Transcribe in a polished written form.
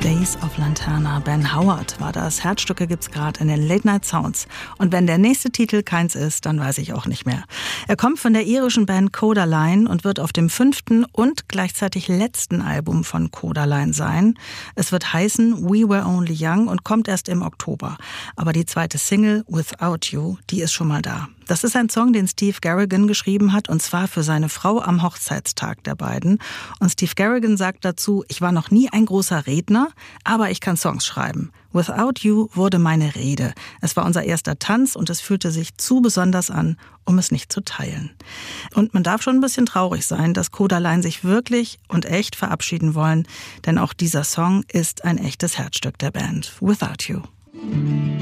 Days of Lantana. Ben Howard war das. Herzstücke gibt's gerade in den Late Night Sounds. Und wenn der nächste Titel keins ist, dann weiß ich auch nicht mehr. Er kommt von der irischen Band Kodaline und wird auf dem 5. und gleichzeitig letzten Album von Kodaline sein. Es wird heißen We Were Only Young und kommt erst im Oktober. Aber die zweite Single, Without You, die ist schon mal da. Das ist ein Song, den Steve Garrigan geschrieben hat, und zwar für seine Frau am Hochzeitstag der beiden. Und Steve Garrigan sagt dazu: Ich war noch nie ein großer Redner, aber ich kann Songs schreiben. Without You wurde meine Rede. Es war unser erster Tanz und es fühlte sich zu besonders an, um es nicht zu teilen. Und man darf schon ein bisschen traurig sein, dass Kodaline sich wirklich und echt verabschieden wollen, denn auch dieser Song ist ein echtes Herzstück der Band. Without You.